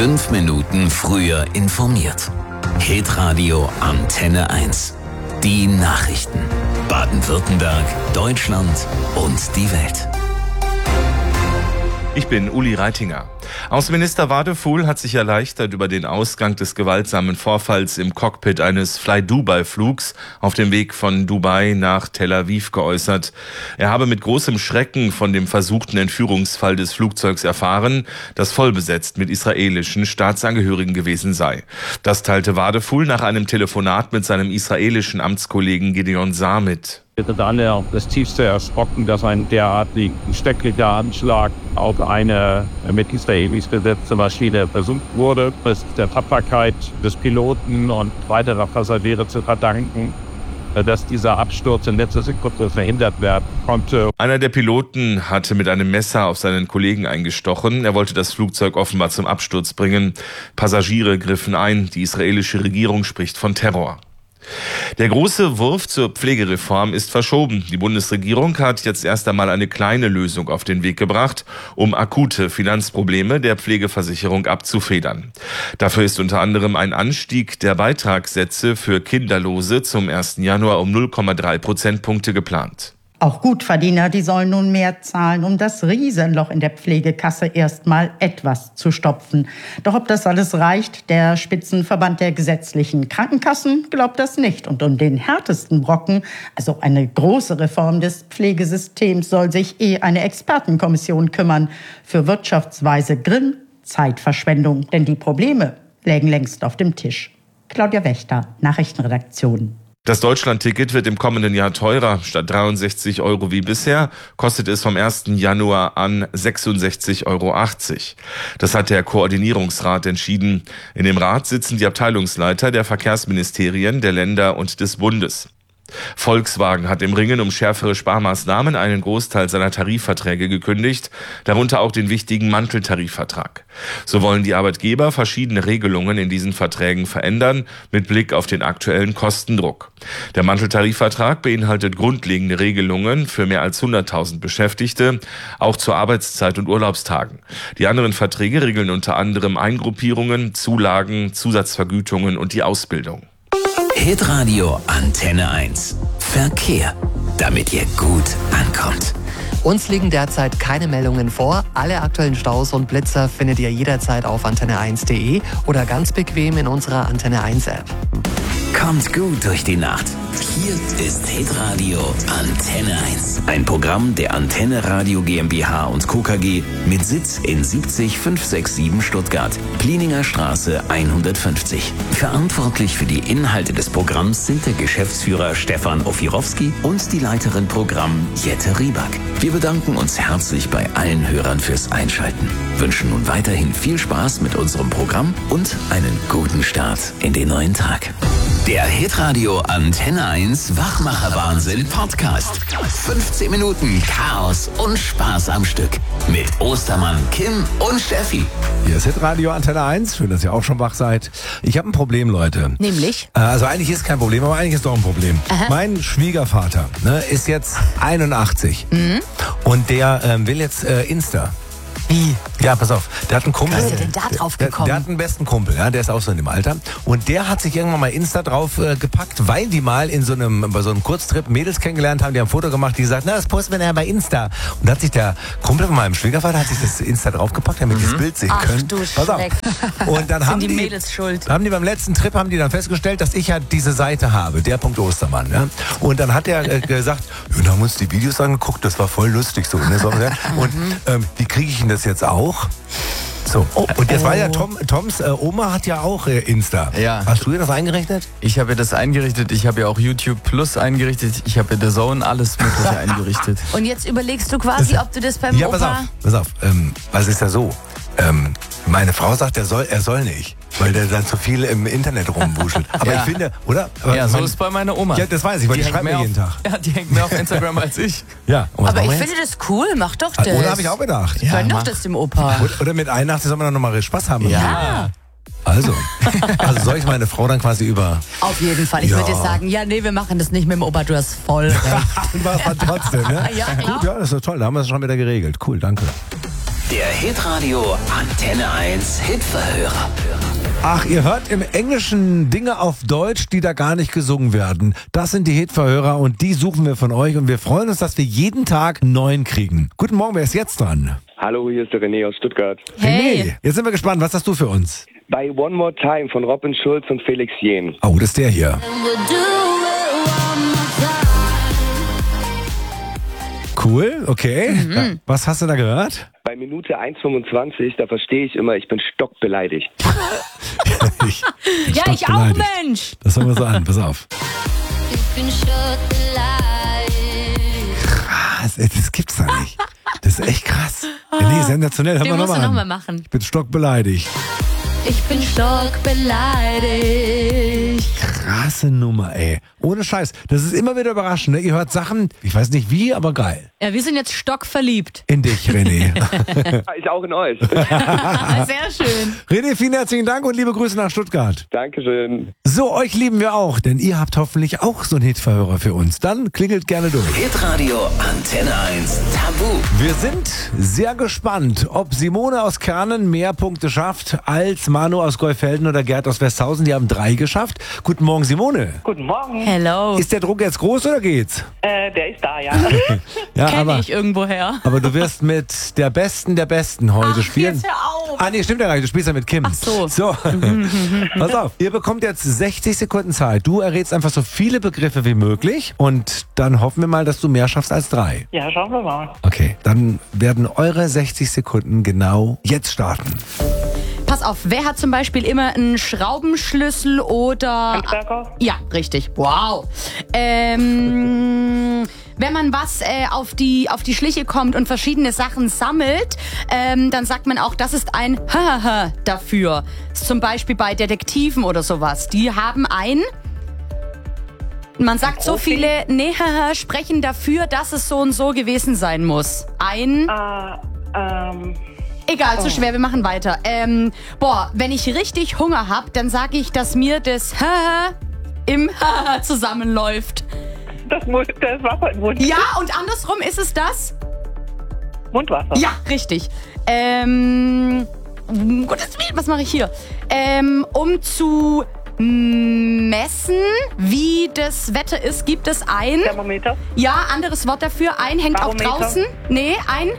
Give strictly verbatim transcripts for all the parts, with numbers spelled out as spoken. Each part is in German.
Fünf Minuten früher informiert. Hitradio Antenne eins. Die Nachrichten. Baden-Württemberg, Deutschland und die Welt. Ich bin Uli Reitinger. Außenminister Wadefuhl hat sich erleichtert über den Ausgang des gewaltsamen Vorfalls im Cockpit eines Fly-Dubai-Flugs auf dem Weg von Dubai nach Tel Aviv geäußert. Er habe mit großem Schrecken von dem versuchten Entführungsfall des Flugzeugs erfahren, das vollbesetzt mit israelischen Staatsangehörigen gewesen sei. Das teilte Wadefuhl nach einem Telefonat mit seinem israelischen Amtskollegen Gideon Saar mit. Wir sind alle das tiefste erschrocken, dass ein derartig schrecklicher Anschlag auf eine mit Israelis besetzte Maschine versucht wurde. Es ist der Tapferkeit des Piloten und weiterer Passagiere zu verdanken, dass dieser Absturz in letzter Sekunde verhindert werden konnte. Einer der Piloten hatte mit einem Messer auf seinen Kollegen eingestochen. Er wollte das Flugzeug offenbar zum Absturz bringen. Passagiere griffen ein. Die israelische Regierung spricht von Terror. Der große Wurf zur Pflegereform ist verschoben. Die Bundesregierung hat jetzt erst einmal eine kleine Lösung auf den Weg gebracht, um akute Finanzprobleme der Pflegeversicherung abzufedern. Dafür ist unter anderem ein Anstieg der Beitragssätze für Kinderlose zum ersten Januar um null Komma drei Prozentpunkte geplant. Auch Gutverdiener, die sollen nun mehr zahlen, um das Riesenloch in der Pflegekasse erstmal etwas zu stopfen. Doch ob das alles reicht, der Spitzenverband der gesetzlichen Krankenkassen glaubt das nicht. Und um den härtesten Brocken, also eine große Reform des Pflegesystems, soll sich eh eine Expertenkommission kümmern. Für wirtschaftsweise Grimm Zeitverschwendung, denn die Probleme lägen längst auf dem Tisch. Claudia Wächter, Nachrichtenredaktion. Das Deutschlandticket wird im kommenden Jahr teurer. Statt dreiundsechzig Euro wie bisher kostet es vom ersten Januar an sechsundsechzig Euro achtzig. Das hat der Koordinierungsrat entschieden. In dem Rat sitzen die Abteilungsleiter der Verkehrsministerien, der Länder und des Bundes. Volkswagen hat im Ringen um schärfere Sparmaßnahmen einen Großteil seiner Tarifverträge gekündigt, darunter auch den wichtigen Manteltarifvertrag. So wollen die Arbeitgeber verschiedene Regelungen in diesen Verträgen verändern, mit Blick auf den aktuellen Kostendruck. Der Manteltarifvertrag beinhaltet grundlegende Regelungen für mehr als hunderttausend Beschäftigte, auch zur Arbeitszeit und Urlaubstagen. Die anderen Verträge regeln unter anderem Eingruppierungen, Zulagen, Zusatzvergütungen und die Ausbildung. Hitradio Antenne eins. Verkehr, damit ihr gut ankommt. Uns liegen derzeit keine Meldungen vor. Alle aktuellen Staus und Blitzer findet ihr jederzeit auf antenne eins punkt de oder ganz bequem in unserer Antenne eins App. Kommt gut durch die Nacht. Hier ist Hitradio Antenne eins. Ein Programm der Antenne Radio GmbH und Co. K G mit Sitz in siebzig fünf sechs sieben Stuttgart, Plieninger Straße hundertfünfzig. Verantwortlich für die Inhalte des Programms sind der Geschäftsführer Stefan Ofirowski und die Leiterin Programm Jette Rieback. Wir bedanken uns herzlich bei allen Hörern fürs Einschalten, wünschen nun weiterhin viel Spaß mit unserem Programm und einen guten Start in den neuen Tag. Der Hitradio Antenne eins Wachmacher-Wahnsinn Podcast. fünfzehn Minuten Chaos und Spaß am Stück. Mit Ostermann, Kim und Steffi. Hier ist Hitradio Antenne eins. Schön, dass ihr auch schon wach seid. Ich habe ein Problem, Leute. Nämlich? Also eigentlich ist kein Problem, aber eigentlich ist doch ein Problem. Aha. Mein Schwiegervater ne, ist jetzt einundachtzig. Mhm. Und der ähm, will jetzt äh, Insta. Wie? Ja, pass auf, der hat einen Kumpel. Was ist denn da drauf gekommen? Der, der hat einen besten Kumpel, ja, der ist auch so in dem Alter. Und der hat sich irgendwann mal Insta drauf äh, gepackt, weil die mal in so einem, bei so einem Kurztrip Mädels kennengelernt haben, die haben ein Foto gemacht, die gesagt, na, das posten wir nachher bei Insta. Und da hat sich der Kumpel von meinem Schwiegervater, hat sich das Insta draufgepackt, damit mhm. die das Bild sehen Ach, können. Du pass auf. Und dann haben die, die Mädels schuld. Haben die beim letzten Trip, haben die dann festgestellt, dass ich ja diese Seite habe, der Punkt Ostermann. Ja? Und dann hat er äh, gesagt, ja, dann haben wir uns die Videos angeguckt, das war voll lustig so. Ne? so ja? Und ähm, wie kriege ich denn das jetzt auch? So, oh, und jetzt oh. war ja Tom, Toms äh, Oma hat ja auch äh, Insta. Ja. Hast du dir das eingerichtet? Ich habe ja das eingerichtet, ich habe ja auch YouTube Plus eingerichtet, ich habe ja The Zone, alles mögliche eingerichtet. Und jetzt überlegst du quasi, ob du das beim ja, Opa... Ja, pass auf, pass auf. Ähm, was ist ja so? Ähm, meine Frau sagt, er soll, er soll nicht. Weil der dann zu viel im Internet rumwuschelt. Aber ja. ich finde, oder? Aber ja, so mein, ist bei meiner Oma. Ja, das weiß ich, weil die, die schreibt mir jeden Tag. Ja, die hängt mehr auf Instagram als ich. Ja. Aber ich finde das cool, mach doch das. Oder habe ich auch gedacht. Ja, Gönn doch das dem Opa. Oder, oder mit Weihnachten soll man dann nochmal Spaß haben. Ja. Also, also soll ich meine Frau dann quasi über... Auf jeden Fall. Ich ja. würde dir sagen, ja, nee, wir machen das nicht mit dem Opa, du hast voll recht. Du warst dann trotzdem, ne? Ja, klar. Gut, ja, das ist toll, da haben wir es schon wieder geregelt. Cool, danke. Der Hitradio Antenne eins Hitverhörer. Ach, ihr hört im Englischen Dinge auf Deutsch, die da gar nicht gesungen werden. Das sind die Hitverhörer und die suchen wir von euch und wir freuen uns, dass wir jeden Tag einen neuen kriegen. Guten Morgen, wer ist jetzt dran? Hallo, hier ist der René aus Stuttgart. Hey! René, jetzt sind wir gespannt, was hast du für uns? Bei One More Time von Robin Schulz und Felix Jähn. Oh, das ist der hier. Cool, okay. Mhm. Was hast du da gehört? Bei Minute eins fünfundzwanzig, da verstehe ich immer, ich bin stockbeleidigt. ich bin ja, ich auch, Mensch. Das hören wir so an, pass auf. Ich bin stockbeleidigt. Krass, ey, das gibt's da nicht. Das ist echt krass. Ja, nee, sensationell. Hör Den mal musst nochmal du an. nochmal machen. Ich bin stockbeleidigt. Ich bin stockbeleidigt. Krasse Nummer, ey. Ohne Scheiß. Das ist immer wieder überraschend. Ne? Ihr hört Sachen, ich weiß nicht wie, aber geil. Ja, wir sind jetzt stockverliebt. In dich, René. Ich auch in euch. Sehr schön. René, vielen herzlichen Dank und liebe Grüße nach Stuttgart. Dankeschön. So, euch lieben wir auch, denn ihr habt hoffentlich auch so einen Hitverhörer für uns. Dann klingelt gerne durch. Hitradio Antenne eins Tabu. Wir sind sehr gespannt, ob Simone aus Kernen mehr Punkte schafft als Manu aus Golfelden oder Gerd aus Westhausen. Die haben drei geschafft. Guten Morgen, Simone. Guten Morgen. Hello. Ist der Druck jetzt groß oder geht's? Äh, der ist da, ja. Ja, Kenne aber, ich irgendwoher. aber du wirst mit der Besten der Besten heute Ach, spielen. jetzt hör auf. Ah, nee, stimmt ja gar nicht. Du spielst ja mit Kim. Ach so. So, pass auf. Ihr bekommt jetzt sechzig Sekunden Zeit. Du errätst einfach so viele Begriffe wie möglich und dann hoffen wir mal, dass du mehr schaffst als drei. Ja, schauen wir mal. Okay, dann werden eure sechzig Sekunden genau jetzt starten. Pass auf, wer hat zum Beispiel immer einen Schraubenschlüssel oder... Handwerker? Ja, richtig. Wow. Ähm, wenn man was äh, auf die auf die Schliche kommt und verschiedene Sachen sammelt, ähm, dann sagt man auch, das ist ein Hahaha dafür. Zum Beispiel bei Detektiven oder sowas. Die haben ein... Man sagt so viele, nee, haha, sprechen dafür, dass es so und so gewesen sein muss. Ein... Äh, ähm... Egal, zu Oh. schwer, wir machen weiter. Ähm, boah, wenn ich richtig Hunger hab, dann sage ich, dass mir das Haha im Haha zusammenläuft. Das, Mund, das Wasser im Mund. Ja, und andersrum ist es das? Mundwasser. Ja, richtig. Ähm, um Gottes Willen, was mache ich hier? Ähm, um zu messen, wie das Wetter ist, gibt es ein... Thermometer. Ja, anderes Wort dafür. Ein hängt auch Barometer. draußen. Nee, ein...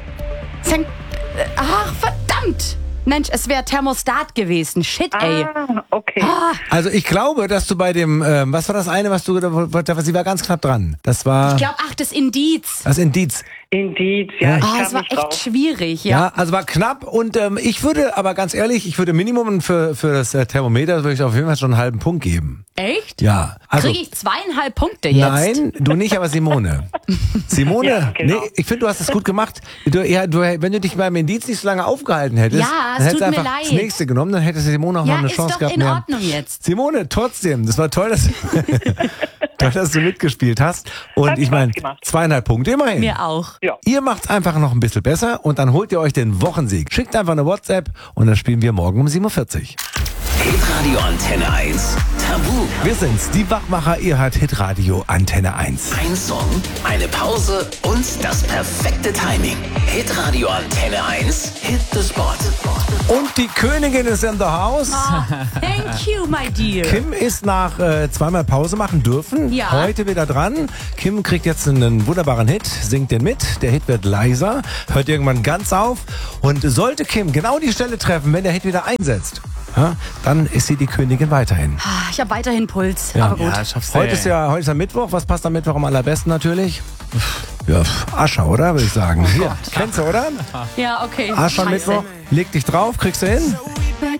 Es hängt... Ach, verdammt! Mensch, es wäre Thermostat gewesen. Shit, ey. Ah, okay. Ah, Also ich glaube, dass du bei dem, ähm, was war das eine, was du, da- sie war ganz knapp dran. Das war ich glaube, ach, das Indiz. das Indiz. Indiz, ja. Ja. Ich Ah, kam es war nicht echt drauf. schwierig, Ja, ja. also war knapp und ähm, ich würde, aber ganz ehrlich, ich würde Minimum für, für das äh, Thermometer würde ich auf jeden Fall schon einen halben Punkt geben. Echt? Ja. Also, Kriege ich zweieinhalb Punkte jetzt? nein, du nicht, aber Simone. Simone, Ja, genau. nee, ich finde, du hast es gut gemacht. Du, ja, du, wenn du dich beim Indiz nicht so lange aufgehalten hättest, Ja, es dann hättest tut du mir einfach leid. das nächste genommen, dann hätte Simone auch Ja, noch eine ist Chance doch gehabt. in mehr. Ordnung jetzt. Simone, trotzdem, das war toll, dass, toll, dass du mitgespielt hast. Und Hat ich meine, Spaß gemacht. zweieinhalb Punkte immerhin. Mir auch. Ja. Ihr macht's einfach noch ein bisschen besser und dann holt ihr euch den Wochensieg. Schickt einfach eine WhatsApp und dann spielen wir morgen um sieben Uhr vierzig. Hitradio Antenne eins Tabu. Wir sind's, die Wachmacher, ihr hört Hitradio Antenne eins. Ein Song, eine Pause und das perfekte Timing. Hitradio Antenne eins. Hit the Spot. Und die Königin ist in the house. Thank you, my dear. Kim ist nach äh, zweimal Pause machen dürfen. Ja. Heute wieder dran. Kim kriegt jetzt einen wunderbaren Hit, singt den mit. Der Hit wird leiser, hört irgendwann ganz auf. Und sollte Kim genau die Stelle treffen, wenn der Hit wieder einsetzt, ja, dann ist sie die Königin weiterhin. Ah, Ich habe weiterhin Puls, Ja. aber gut. Ja, schaffst du. Heute ist ja heute ist ja Mittwoch. Was passt am Mittwoch am allerbesten natürlich? Ja, Ascher, oder? Würde ich sagen. Hier, kennst du, oder? Ja, okay. Ascher Scheiße. Mittwoch. Leg dich drauf, kriegst du hin.